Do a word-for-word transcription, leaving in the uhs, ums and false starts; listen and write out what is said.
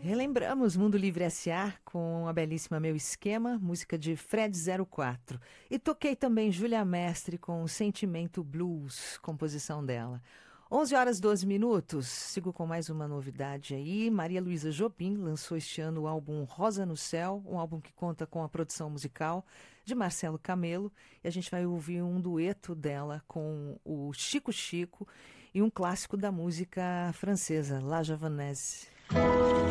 Relembramos Mundo Livre S A com a belíssima Meu Esquema, música de Fred zero quatro. E toquei também Júlia Mestre com Sentimento Blues, composição dela. onze horas e doze minutos, sigo com mais uma novidade aí. Maria Luísa Jobim lançou este ano o álbum Rosa no Céu, um álbum que conta com a produção musical de Marcelo Camelo. E a gente vai ouvir um dueto dela com o Chico Chico e um clássico da música francesa, La Javanaise.